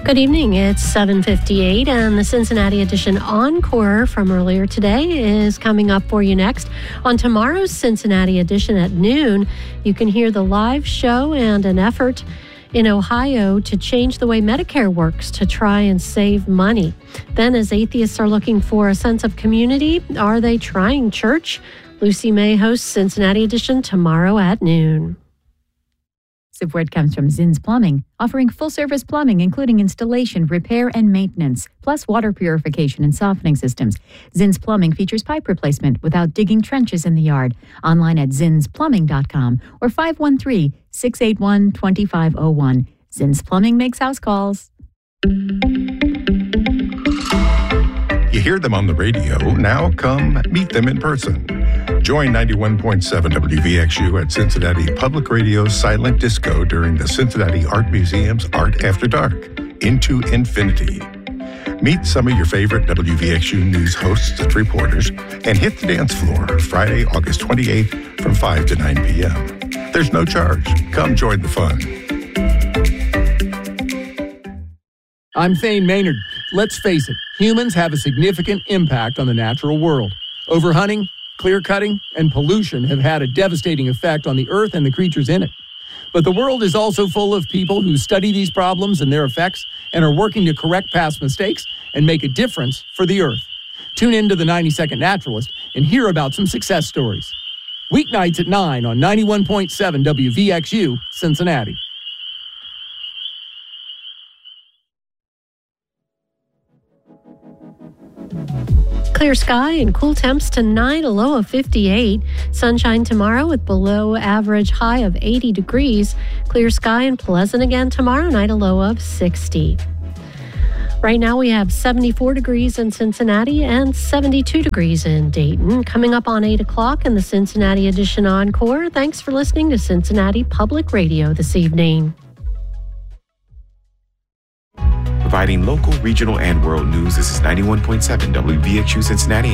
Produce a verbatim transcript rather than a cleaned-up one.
Good evening. It's seven fifty-eight, and the Cincinnati Edition Encore from earlier today is coming up for you next. On tomorrow's Cincinnati Edition at noon, you can hear the live show and an effort in Ohio to change the way Medicare works to try and save money. Then, as atheists are looking for a sense of community, are they trying church? Lucy May hosts Cincinnati Edition tomorrow at noon. Support comes from Zinn's Plumbing, offering full-service plumbing, including installation, repair, and maintenance, plus water purification and softening systems. Zinn's Plumbing features pipe replacement without digging trenches in the yard. Online at zins plumbing dot com or five one three, six eight one, two five zero one. Zinn's Plumbing makes house calls. You hear them on the radio. Now come meet them in person. Join ninety-one point seven W V X U at Cincinnati Public Radio's Silent Disco during the Cincinnati Art Museum's Art After Dark, Into Infinity. Meet some of your favorite W V X U news hosts and reporters and hit the dance floor Friday, August twenty-eighth from five to nine p.m. There's no charge. Come join the fun. I'm Thane Maynard. Let's face it, humans have a significant impact on the natural world. Overhunting, clear-cutting, and pollution have had a devastating effect on the earth and the creatures in it. But the world is also full of people who study these problems and their effects and are working to correct past mistakes and make a difference for the earth. Tune in to the ninety second Naturalist and hear about some success stories. Weeknights at nine on ninety-one point seven W V X U, Cincinnati. Clear sky and cool temps tonight, a low of fifty-eight. Sunshine tomorrow with below average high of eighty degrees. Clear sky and pleasant again tomorrow night, a low of sixty. Right now we have seventy-four degrees in Cincinnati and seventy-two degrees in Dayton. Coming up on eight o'clock in the Cincinnati Edition Encore. Thanks for listening to Cincinnati Public Radio this evening. Providing local, regional, and world news, this is ninety-one point seven W V X U Cincinnati